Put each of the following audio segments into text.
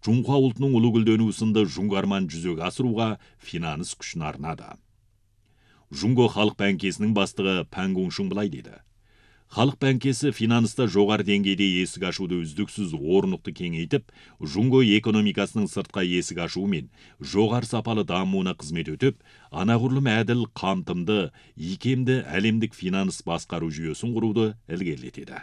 Жунға ұлтының ұлы гүлденуі сынды жунгарман жүзеге асыруға финанс күшін арнады. Жунго халық бәңкесінің бастығы Пәңгуншың былай деді. Халық бәңкесі финанста жоғары деңгейде есік ашуды үздіксіз орнықты кеңейтіп, Жунго экономикасының сыртқа есік ашуы мен жоғары сапалы дамуына қызмет өтіп, анағұрлым әділ, қамтымды, икемді әлемдік финанс басқару жүйесін құруды ілгерілетеді.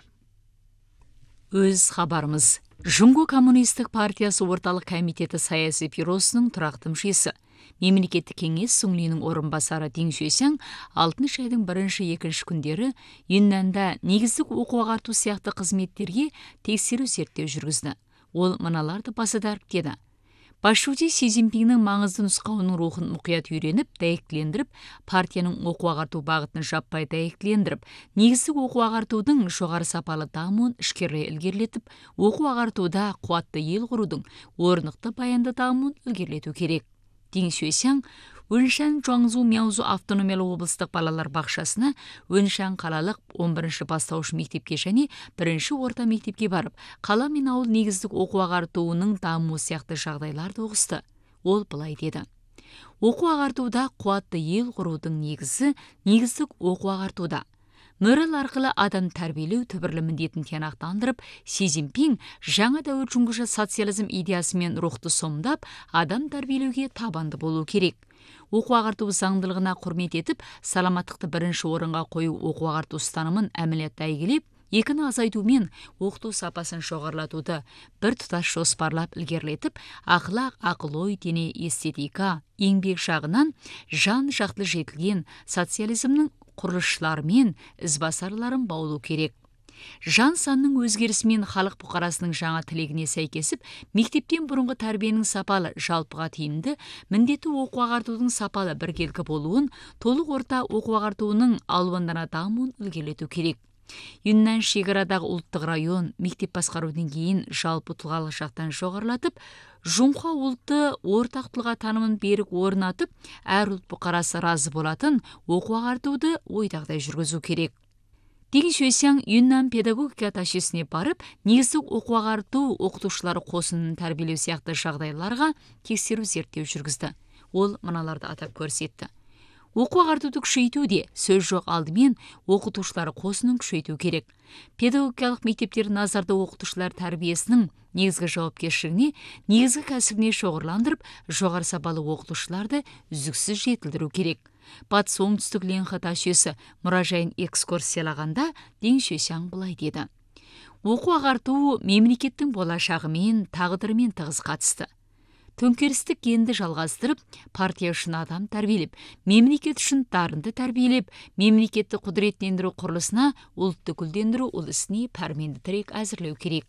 Өз хабарымыз. Жунго коммунистік партиясы орталық комитеті саяси бюросының тұрақты мүшесі. Мемлекеттік кеңес Сүңлинің орынбасары Дин Xuexiang 6 айдың 1-2 күндері Юннанда негіздік оқу-ағарту сияқты қызметтерге тексеру зерттеу жүргізді. Ол мыналарды баса дәріптеді. Басшысы Си Цзиньпиннің маңызды нұсқауының рухын мұқият үйреніп, дәйектілендіріп, партияның оқу-ағарту бағытын жаппай дәйектілендіріп, негіздік оқу-ағартудың жоғары сапалы дамуын ішкерлей ілгерілетіп, оқу-ағартуда қуатты ел құрудың орнықты баянды дамуын ілгерілету керек. Дин Xuexiang Өншан Жуаңзу Мяузу автономиялы облыстық балалар бақшасына Өншан қалалық 11-ші бастауыш мектепке және 1-ші орта мектепке барып, қала мен ауыл негіздік оқу-ағартуының дамуы сияқты жағдайларды ұғысты. Ол былай деді. Оқу-ағартуда қуатты ел құрудың негізі негіздік оқу-ағартуда. Мөрел арқылы адам тәрбиелеу түбірлі міндетін тиянақтандырып, Си Цзиньпин жаңа дәуір жүңгіжі социализм идеясымен рухты сомдап, адам тәрбиелеуге табанды болу керек. Оқу-ағарту заңдылығына құрмет етіп, саламаттықты бірінші орынға қою оқу-ағарту ұстанымын әмілетті әйгілеп, екіні азайтумен оқыту сапасын жоғарылатуды бір тұтас жоспарлап ілгерілетіп, ақылақ, ақыл-ой, дене, эстетика, еңбек жағынан жан жақты жетілген социализмнің құрылысшылары мен ізбасарларын баулу керек. Жан санның өзгерісімен халық бұқарасының жаңа тілегіне сәйкесіп, мектептен бұрынғы тәрбиенің сапалы, жалпыға тиімді, міндетті оқу-ағартудың сапалы біркелкі болуын, толық орта оқу-ағартуының алуандана дамуын ілгерілету керек. Юннан шекарадағы ұлттық район мектеп басқару деңгейін жалпы тұлғалық жақтан жоғарылатып, Жунға ұлтты ортақ тұлға танымын берік орнатып, әр ұлт бұқарасы разы болатын оқу-ағартуды ойдағыдай жүргізу керек. Дин Xuexiang Юннан педагогика тәжірибесіне барып, негіздік оқу-ағарту оқытушылары қосынын тәрбиелеу сияқты жағдайларға тексеру зерттеу жүргізді. Ол мыналарды атап көрсетті. Оқу-ағартуды күшейтуде сөз жоқ, алдымен оқытушылары қосынын күшейту керек. Педагогикалық мектептер назарда оқытушылар тәрбиесінің негізгі жауапкершілігіне, негізгі кәсібіне шоғырландырып, жоғары сапалы оқытушыларды үздіксіз жетілдіру керек. Батыс оңтүстік Ленха тәжірибесі мұражайын экскурсиялағанда Дин Xuexiang былай деді. Оқу-ағарту мемлекеттің болашағымен, тағдырымен тығыз қатысты. Төңкерістік генді жалғастырып, партия үшін адам тәрбиелеп, мемлекет үшін дарынды тәрбиелеп, мемлекетті құдіреттендіру құрылысына ұлтты гүлдендіру ол ісіне пәрменді тірек әзірлеу керек.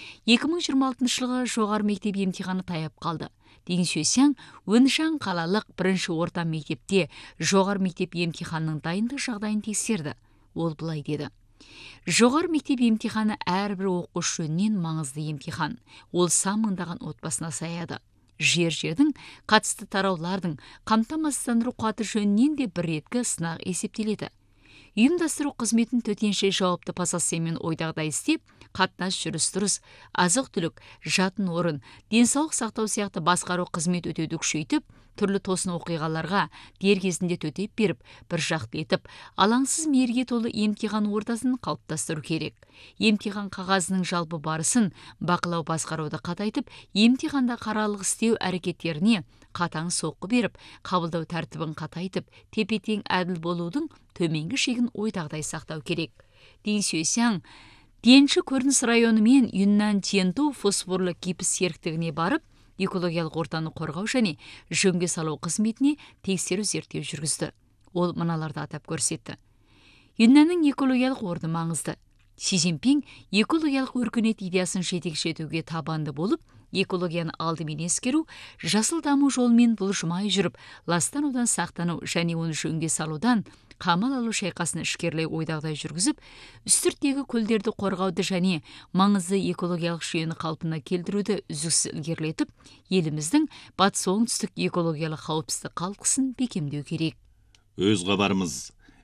2026 жылғы жоғары мектеп емтиханы таяп қалды. Дин Xuexiang Өншан қалалық 1-ші орта мектепте жоғары мектеп емтиханның дайындық жағдайын тексерді. Ол былай деді. Жоғары мектеп емтиханы әрбір оқушы жөнінен маңызды емтихан. Ол сан мыңдаған отбасына саяды. Жер-жердің, қатысты тараулардың, қамтамасыздандыру қуаты жөнінен де бір реткі сынақ есептеледі. Ұйымдастыру қызметін төтенше жауапты позициямен ойдағыдай істеп, қатынас жүріс-тұрыс, азық-түлік, жатын орын, денсаулық сақтау сияқты басқару қызмет өтеуді күшейтіп, түрлі тосын оқиғаларға дер кезінде төтеп беріп, бір жақты етіп, алаңсыз мерге толы емтихан ортасын қалыптастыру керек. Емтихан қағазының жалпы барысын бақылау басқаруды қатайтып, емтиханда қаралық істеу әрекеттеріне қатаң соққы беріп, қабылдау тәртібін қатайтып, тепе-тең әділ болудың төменгі шегін ойдағыдай сақтау керек. Дин Xuexiang Денші көрініс районы мен Юннан Тиенту фосфорлы гипс серіктігіне барып, экологиялық ортаны қорғау және жөнге салу қызметіне тексеру зерттеу жүргізді. Ол мыналарды атап көрсетті. Юннанның экологиялық орны маңызды. Си Цзиньпин экологиялық өркениет идеясын жетекші етуге табанды болып, экологияны алдымен ескеру, жасыл даму жолымен бұлжымай жүріп, ластанудан сақтану және оны жөнге салудан қамал алу шайқасын ішкерлей ойдағыдай жүргізіп, үстірттегі көлдерді қорғауды және маңызды экологиялық жүйені қалпына келтіруді үздіксіз ілгерілетіп, еліміздің батыс оңтүстік экологиялық қауіпсіздік қалқысын бекемдеу керек. Өз хабарымыз.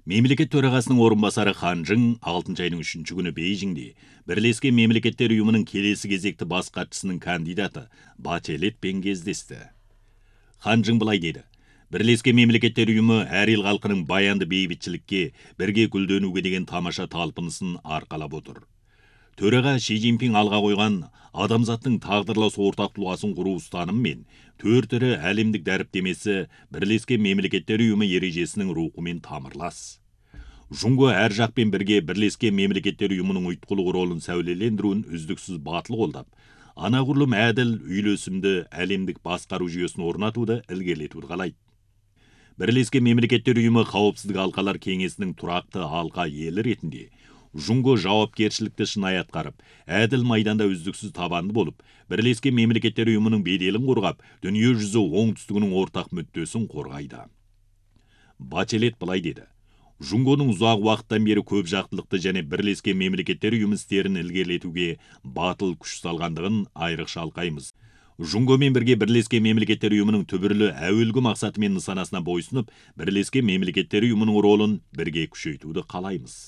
Мемлекет төрағасының орынбасары Ханжың 6 айның 3 күні Бейжіңде Бірлескен Мемлекеттер Ұйымының келесі кезекті бас хатшысының кандидаты Бачелетпен кездесті. Ханжың былай деді: Бірлескен Мемлекеттер Ұйымы әр ел халқының баянды бейбітшілікке, бірге гүлденуге деген тамаша талпынысын арқалап отыр. Төраға Ши Цзиньпин алға қойған адамзаттың тағдырлас ортақ тұлғасын құру ұстанымымен 4 ірі әлемдік дәріптемесі Бірлескен Мемлекеттер Ұйымы ережесінің рухымен тамырлас. Жұңго әр жақпен бірге Бірлескен Мемлекеттер Ұйымының ұйытқылы ролын сәулелендіруін үздіксіз батыл қолдап, анағұрлым әділ, үйлесімді әлемдік басқару жүйесін орнатуды ілгерілетуді қалайды. Бірлескен Мемлекеттер Ұйымы қауіпсіздік алқалар кеңесінің тұрақты алқа елі ретінде Жұңго жауапкершілікті шынайы атқарып, әділ майданда үздіксіз табанды болып, Бірлескен Мемлекеттер Ұйымының беделін қорғап, дүние жүзі оңтүстігінің ортақ мүддесін қорғайды. Бачелет былай деді: Жұңгоның ұзақ уақыттан бері көп жақтылықты және Бірлескен Мемлекеттер Ұйымы істерін ілгерілетуге батыл күш салғандығын айрықша алқаймыз. Жұңгомен бірге Бірлескен Мемлекеттер Ұйымының түбірлі әуелгі мақсаты мен нысанасына бойсынып, Бірлескен Мемлекеттер Ұйымының ролын бірге күшейтуді қалаймыз.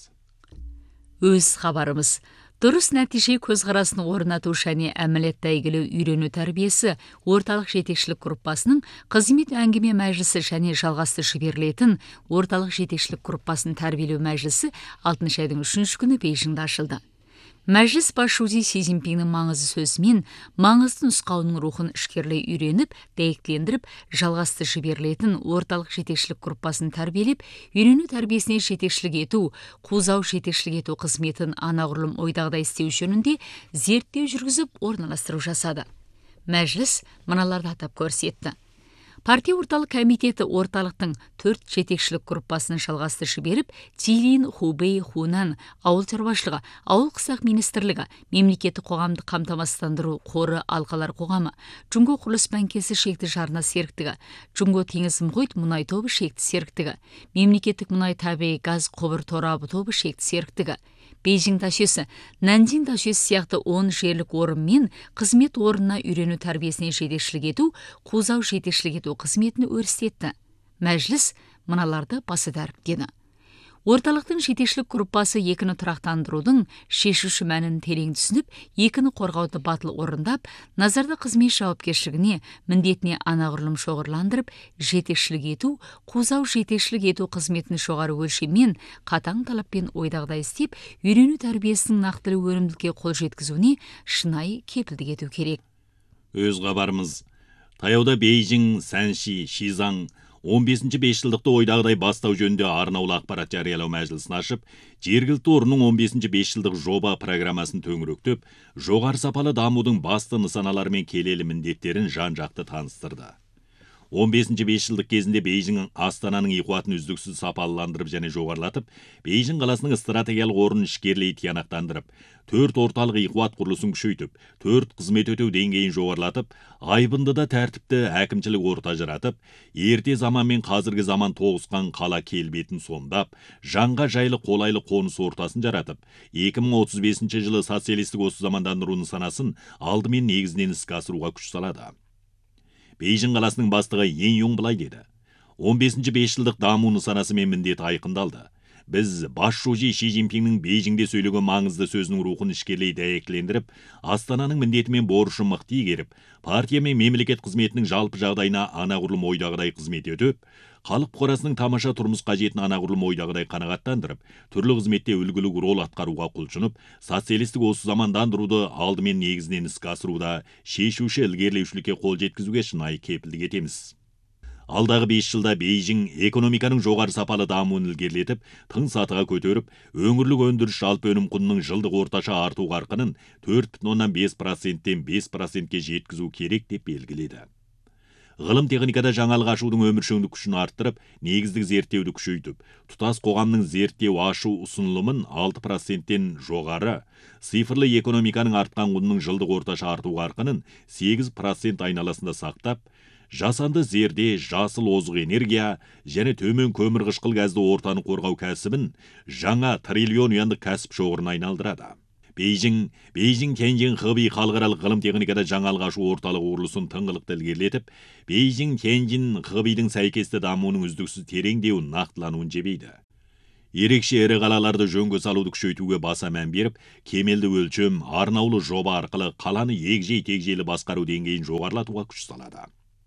Өз хабарымыз. Дұрыс нәтиже көзқарасын орнату және әмілетті әйгілі үйрену тәрбиесі орталық жетекшілік группасының қызмет әңгіме мәжілісі және жалғасты жіберілетін орталық жетекшілік группасын тәрбиелеу мәжілісі 6 айдың 3 күні Бейжіңде ашылды. Мәжіліс басшысы Си Цзиньпиннің маңызды сөзімен маңызды нұсқауының рухын ішкерлей үйреніп, дәйектендіріп, жалғасты жіберілетін орталық жетекшілік группасын тәрбиелеп, үйрену тәрбиесіне жетекшілік ету, қозғау жетекшілік ету қызметін анағұрлым ойдағыдай істеу жөнінде зерттеу жүргізіп, орналастыру жасады. Мәжіліс мыналарды атап көрсетті. Партия орталық комитеті орталықтың 4 жетекшілік группасының жалғасты жіберіп, Цзилин, Хубей, Хунан, ауыл шаруашылығы, ауыл қысақ министрлігі, мемлекеттік қоғамдық қамтамасыздандыру қоры алқалар қоғамы, Жұңго құрылыс банкесі шекті жарна серіктігі, Жұңго теңіз мұхит мұнай тобы шекті серіктігі, мемлекеттік мұнай табиғи газ құбыр торабы тобы шекті серіктігі, Бейжің ташесі, Нанжин ташесі сияқты 10 жерлік орынмен қызмет орнына үйрену тәрбиесіне жетекшілік ету, қозғау жетекшілік ету қызметін өрістетті. Мәжіліс мыналарды басы дәріптеді. Орталықтың жетекшілік группасы екіні тұрақтандырудың шешуші мәнін терең түсініп, екіні қорғауды батыл орындап, назарды қызмет жауапкершілігіне, міндетіне анағұрлым шоғырландырып, жетекшілік ету, қозғау жетекшілік ету қызметін жоғары өлшеммен, қатаң талаппен ойдағыдай істеп, үйрену тәрбиесінің нақтылы өнімділікке қол жеткізуіне шынайы кепілдік ету керек. Өз хабарымыз. Таяуда Бейжің, Сәнши, Шизаң 15-ші бесжылдықты ойдағыдай бастау жөнінде арнаулы ақпарат жариялау мәжілісін ашып, жергілікті орынның 15-ші бесжылдық жоба программасын төңіректеп, жоғары сапалы дамудың басты нысаналары мен келелі міндеттерін жан-жақты таныстырды. 15-ші бесжылдық кезінде Бейжің Астананың иқуатын үздіксіз сапалыландырып және жоғарылатып, Бейжің қаласының стратегиялық орнын ішкерлей тиянақтандырып, 4 орталық иқуат құрылысын күшейтіп, 4 қызмет өтеу деңгейін жоғарылатып, айбынды да тәртіпті әкімшілік орта жаратып, ерте заман мен қазіргі заман тоғысқан қала келбетін сомдап, жанға жайлы қолайлы қоныс ортасын жаратып, 2035 жылы социалистік осы замандандыру нысанасын алдымен негізінен іске асыруға күш салады. Бейжің қаласының бастығы Ен Юң былай деді: 15-ші бесжылдық даму нысанасы мен міндеті айқындалды. Біз басшысы Ши Цзиньпиннің Бейжіңде сөйлеген маңызды сөзінің рухын ішкерлей дәйектілендіріп, Астананың міндеті мен борышын мықты игеріп, партия мен мемлекет қызметінің жалпы жағдайына анағұрлым ойдағыдай қызмет етіп, халық қорасының тамаша тұрмыс қажетін анағұрлым ойдағыдай қанағаттандырып, түрлі қызметте үлгілік рол атқаруға құлшынып, социалистік осы замандандыруды алдымен негізінен іске асыруда шешуші ілгерілеушілікке қол жеткізуге шынайы кепілдік етеміз. Алдағы 5 жылда Бейжің экономиканың жоғары сапалы дамуын ілгерілетіп, тың сатыға көтеріп, өңірлік өндіріс жалпы өнім құнының жылдық орташа арту қарқынын 4,5%-тен 5%-ке жеткізу керек деп белгіледі. Ғылым техникада жаңалық ашудың өміршеңдік күшін арттырып, негіздік зерттеуді күшейтіп, тұтас қоғамның зерттеу ашу ұсынылымын 6%-тен жоғары, цифрлы экономиканың артқан құнының жылдық орташа арту қарқынын 8% айналасында сақтап, жасанды зерде, жасыл озық энергия және төмен көмірқышқыл газды ортаны қорғау кәсібін жаңа триллион юандық кәсіп шоғырына айналдырады. Бейжің Тяньжин Хэби халықаралық ғылым техникада жаңалық ашу орталық құрылысын тыңғылықты ілгерілетіп, Бейжің Тяньжин Хэбидің сәйкесті дамуының үздіксіз тереңдеуін нақтылануын жебейді. Ерекше ірі қалаларды жөнге салуды күшейтуге баса мән беріп, кемелді өлчем, арнаулы жоба арқылы қаланы егжей-тегжейлі басқару деңгейін жоғарлатуға күш салады.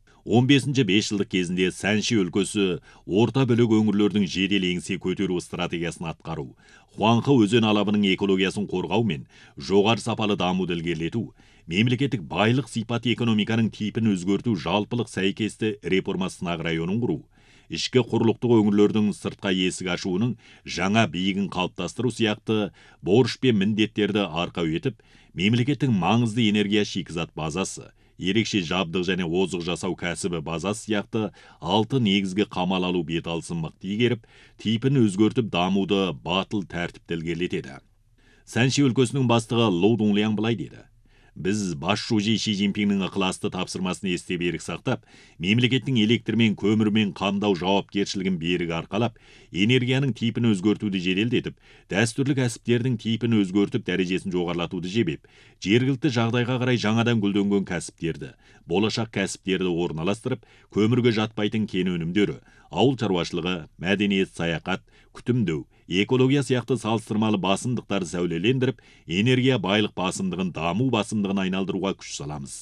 15-ші 5 жылдық кезінде Сәнши өлкесі орта бөлік өңірлердің жедел еңсе көтеру стратегиясын атқару, Хуанхэ өзен алабының экологиясын қорғау мен жоғары сапалы дамуды ілгерілету, мемлекеттік байлық сипаты экономиканың типін өзгерту жалпылық сәйкесті реформа сынақ районын құру, ішкі құрлықтық өңірлердің сыртқа есік ашуының жаңа биігін қалыптастыру сияқты борыш пен міндеттерді арқау етіп, мемлекеттің маңызды энергия шикізат базасы, ерекше жабдық және озық жасау кәсібі базасы сияқты 6 негізгі қамал алу бет алысын мықты игеріп, типін өзгертіп дамуды батыл тәртіпті ілгерілетеді. Сәнши өлкесінің бастығы Лоу Дунлиан былай деді: Біз бас шужи Ши Цзиньпиннің ықыласты тапсырмасын есте берік сақтап, мемлекеттің электрмен, көмірмен қамдау жауапкершілігін берік арқалап, энергияның типін өзгертуді жеделдетіп, дәстүрлі кәсіптердің типін өзгертіп, дәрежесін жоғарлатуды жебеп, жергілікті жағдайға қарай жаңадан гүлденген кәсіптерді, болашақ кәсіптерді орналастырып, көмірге жатпайтын кен өнімдері, ауыл шаруашылығы, мәдениет, саяхат, күтімдеу, экология сияқты салыстырмалы басымдықтарды сәулелендіріп, энергия байлық басымдығын даму басымдығын айналдыруға күш саламыз.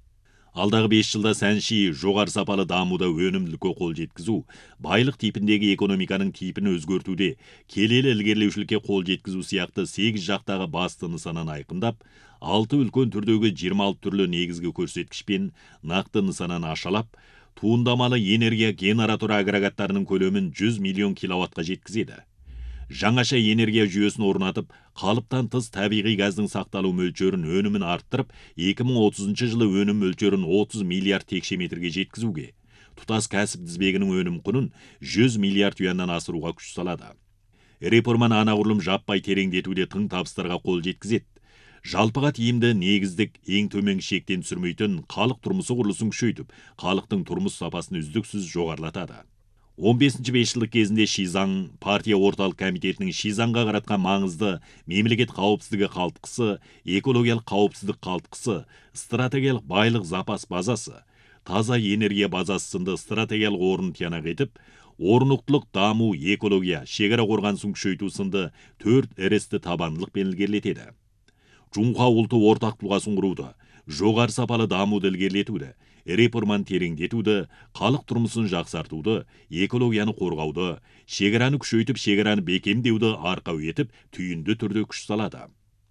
Алдағы 5 жылда Сәнши жоғары сапалы дамуда өнімділікке қол жеткізу, байлық типіндегі экономиканың типін өзгертуде, келелі ілгерілеушілікке қол жеткізу сияқты 8 жақтағы басты нысанын айқындап, 6 үлкен түрдегі 26 түрлі негізгі көрсеткішпен нақты нысанын ашалап, туындамалы энергия генератор агрегаттарының көлемін 100 миллион киловаттқа жеткізеді. Жаңаша энергия жүйесін орнатып, қалыптан тыс табиғи газдың сақталу мөлшерін өнімін арттырып, 2030 жылы өнім мөлшерін 30 миллиард текше метрге жеткізуге, тұтас кәсіп тізбегінің өнім құнын 100 миллиард юаннан асыруға күш салады. Реформаны анағұрлым жаппай тереңдетуде тың табыстарға қол жеткізеді. Жалпыға тиімді негіздік ең төменгі шектен түсірмейтін халық тұрмысы құрылысын күшейтіп, халықтың тұрмыс сапасын үздіксіз жоғарлатады. 15-ші 5 жылдық кезінде Шизаң партия орталық комитетінің Шизаңға қаратқан маңызды мемлекет қауіпсіздігі қалтқысы, экологиялық қауіпсіздік қалтқысы, стратегиялық байлық запас базасы, таза энергия базасы сынды стратегиялық орын тиянақ етіп, орнықтылық даму, экология, шекара қорғанысын күшейту сынды 4 ірісті табандылықпен ілгерілетеді. Жұңға ұлты ортақ тұлғасын құруды, жоғары сапалы дамуды ілгерілетуді, реформаны тереңдетуді, халық тұрмысын жақсартуды, экологияны қорғауды, шекараны күшейтіп, шекараны бекемдеуді арқау етіп, түйінді түрде күш салады.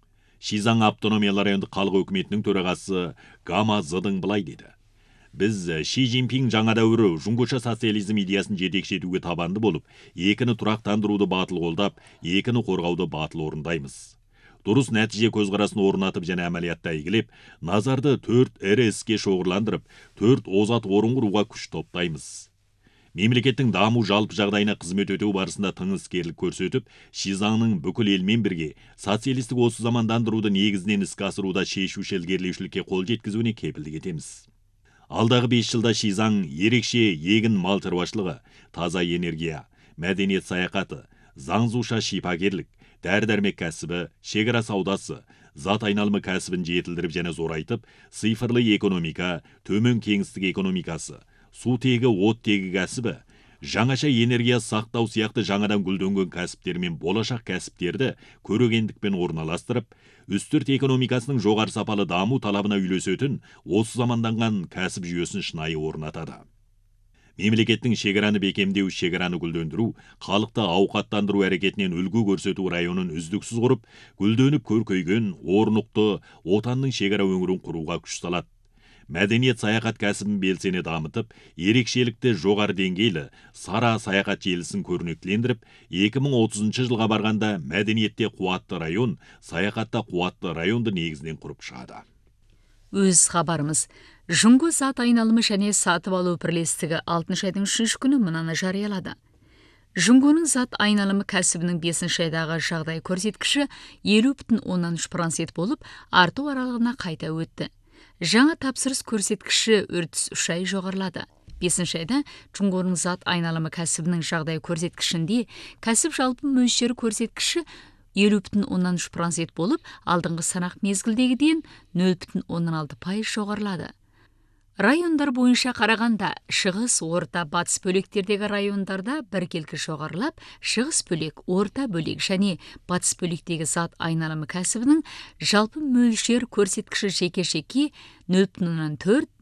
Шизаң автономиялы райондық халық өкіметінің төрағасы Гама Зыдың былай деді: Біз Ши Цзиньпин жаңа дәуірі жұңғыша социализм идеясын жетекші етуге табанды болып, екіні тұрақтандыруды батыл қолдап, екіні қорғауды батыл орындаймыз. Дұрыс нәтиже көзқарасын орнатып және әмәлиятта игілеп, назарды 4 ірі іске шоғырландырып, 4 озат орын құруға күш топтаймыз. Мемлекеттің даму жалпы жағдайына қызмет өтеу барысында тың іскерлік көрсетіп, Шизаңның бүкіл елмен бірге социалистік осы замандандыруды негізінен іске асыруда шешуші ілгерілеушілікке қол жеткізуіне кепілдік етеміз. Алдағы 5 жылда Шизаң ерекше егін мал шаруашылығы, таза энергия, мәдениет саяхаты, заңзуша шипагерлік, дәрі-дәрмек кәсібі, шекара саудасы, зат айналымы кәсібін жетілдіріп және зорайтып, цифрлы экономика, төмен кеңістік экономикасы, су тегі, от тегі кәсібі, жаңаша энергия сақтау сияқты жаңадан гүлденген кәсіптер мен болашақ кәсіптерді көрегендікпен орналастырып, үстірт экономикасының жоғары сапалы даму талабына үйлесетін осы заманданған кәсіп жүйесін шынайы орнатады. Мемлекеттің шекараны бекемдеу, шекараны гүлдендіру, халықты ауқаттандыру әрекетінен үлгі көрсету районын үздіксіз құрып, гүлденіп көркейген, орнықты отанның шекара өңірін құруға күш салады. Мәдениет саяхат кәсібін белсене дамытып, ерекшелікті жоғары деңгейлі сара саяхат желісін көрнектілендіріп, 2030 жылға барғанда мәдениетте қуатты район, саяхатта қуатты районды негізінен құрып шығады. Өз хабарымыз. Жұңғы зат айналымы және сатып алу бірлестігі 6 айдың 3 күні мынаны жариялады. Жұңғының зат айналымы кәсібінің 5 айдағы жағдай көрсеткіші 50,3% болып, арту аралығына қайта өтті. Жаңа тапсырыс көрсеткіші 3 ай жоғарылады. 5 айда жұңғының зат айналымы кәсібінің жағдай көрсеткішінде кәсіп жалпы мөлшері көрсеткіші 50,3% болып, алдыңғы санақ мезгілдегіден 0,16% жоғарылады. Райондар бойынша қарағанда, шығыс, орта, батыс бөліктердегі райондарда біркелкі жоғарылап, шығыс бөлек, орта бөлек және батыс бөліктегі зат айналымы кәсібінің жалпы мөлшер көрсеткіші жеке-жеке 0,4